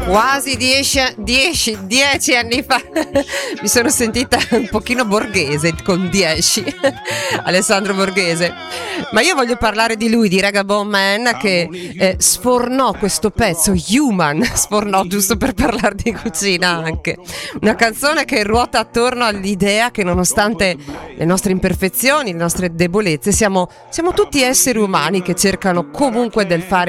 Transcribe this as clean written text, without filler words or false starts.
Quasi 10 anni fa mi sono sentita un pochino borghese con 10, Alessandro Borghese, ma io voglio parlare di lui, di Ragabone Man, che sfornò questo pezzo, Human, sfornò giusto per parlare di cucina anche, una canzone che ruota attorno all'idea che nonostante le nostre imperfezioni, le nostre debolezze, siamo tutti esseri umani che cercano comunque del fare